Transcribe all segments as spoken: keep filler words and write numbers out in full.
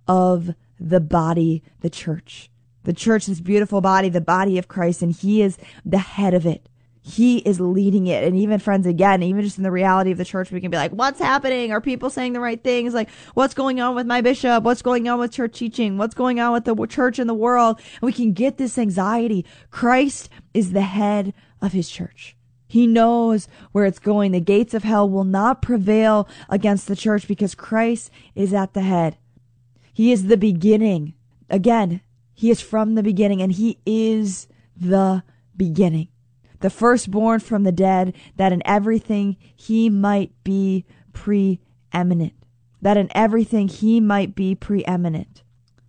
of the body, the church. The church, this beautiful body, the body of Christ, and he is the head of it. He is leading it. And even, friends, again, even just in the reality of the church, we can be like, what's happening? Are people saying the right things? Like, what's going on with my bishop? What's going on with church teaching? What's going on with the church in the world? And we can get this anxiety. Christ is the head of his church. He knows where it's going. The gates of hell will not prevail against the church because Christ is at the head. He is the beginning. Again, he is from the beginning, and he is the beginning. The firstborn from the dead, that in everything he might be preeminent. That in everything he might be preeminent.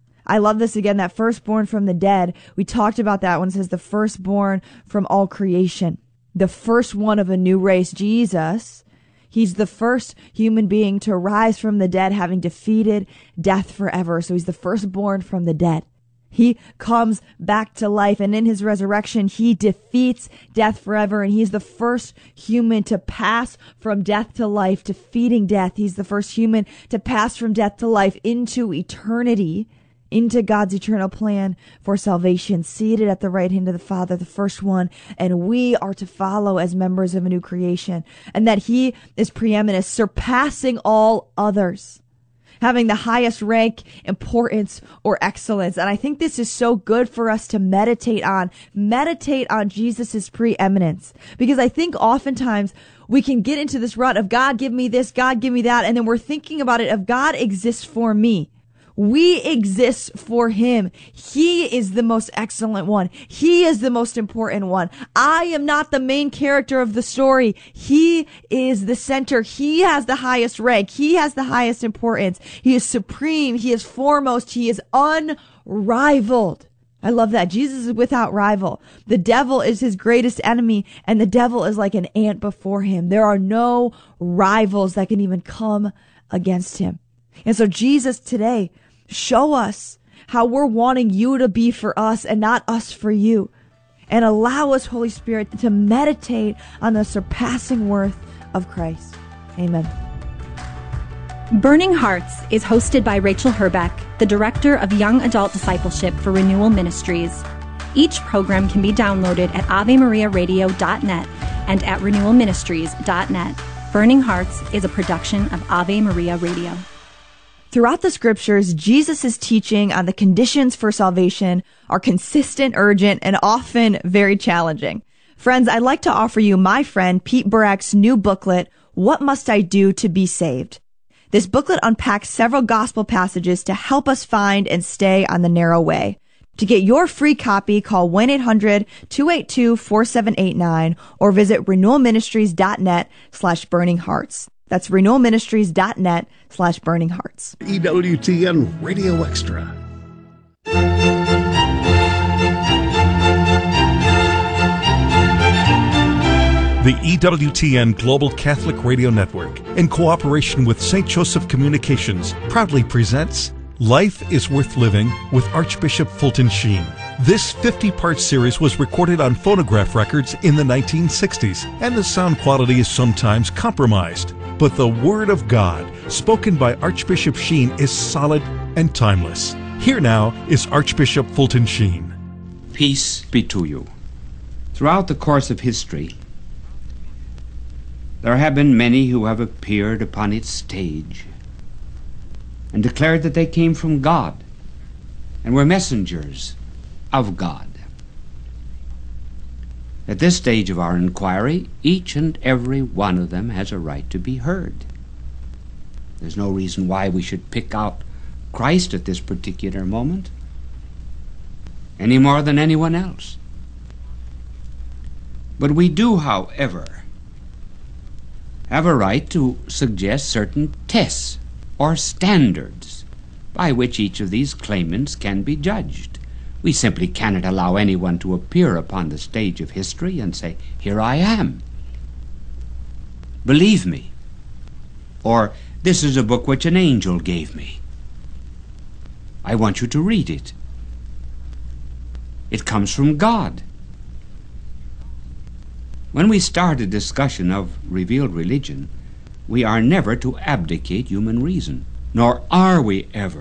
I love this again, that firstborn from the dead. We talked about that when it says the firstborn from all creation. The first one of a new race, Jesus. He's the first human being to rise from the dead, having defeated death forever. So he's the firstborn from the dead. He comes back to life, and in his resurrection, he defeats death forever. And he's the first human to pass from death to life, defeating death. He's the first human to pass from death to life into eternity, into God's eternal plan for salvation, seated at the right hand of the Father, the first one. And we are to follow as members of a new creation, and that he is preeminent, surpassing all others, having the highest rank, importance, or excellence. And I think this is so good for us to meditate on. Meditate on Jesus' preeminence. Because I think oftentimes we can get into this rut of God, give me this, God, give me that. And then we're thinking about it of God exists for me. We exist for him. He is the most excellent one. He is the most important one. I am not the main character of the story. He is the center. He has the highest rank. He has the highest importance. He is supreme. He is foremost. He is unrivaled. I love that. Jesus is without rival. The devil is his greatest enemy, and the devil is like an ant before him. There are no rivals that can even come against him. And so Jesus today, show us how we're wanting you to be for us and not us for you. And allow us, Holy Spirit, to meditate on the surpassing worth of Christ. Amen. Burning Hearts is hosted by Rachel Herbeck, the Director of Young Adult Discipleship for Renewal Ministries. Each program can be downloaded at ave maria radio dot net and at renewal ministries dot net. Burning Hearts is a production of Ave Maria Radio. Throughout the scriptures, Jesus' teaching on the conditions for salvation are consistent, urgent, and often very challenging. Friends, I'd like to offer you my friend Pete Burek's new booklet, What Must I Do to Be Saved? This booklet unpacks several gospel passages to help us find and stay on the narrow way. To get your free copy, call one eight hundred two eight two four seven eight nine or visit renewal ministries dot net slash burning hearts. That's renewal ministries dot net slash burning hearts. E W T N Radio Extra. The E W T N Global Catholic Radio Network, in cooperation with Saint Joseph Communications, proudly presents Life is Worth Living with Archbishop Fulton Sheen. This fifty-part series was recorded on phonograph records in the nineteen sixties, and the sound quality is sometimes compromised. But the Word of God, spoken by Archbishop Sheen, is solid and timeless. Here now is Archbishop Fulton Sheen. Peace be to you. Throughout the course of history, there have been many who have appeared upon its stage and declared that they came from God and were messengers of God. At this stage of our inquiry, each and every one of them has a right to be heard. There's no reason why we should pick out Christ at this particular moment any more than anyone else. But we do, however, have a right to suggest certain tests or standards by which each of these claimants can be judged. We simply cannot allow anyone to appear upon the stage of history and say, "Here I am. Believe me." Or, "This is a book which an angel gave me. I want you to read it. It comes from God." When we start a discussion of revealed religion, we are never to abdicate human reason, nor are we ever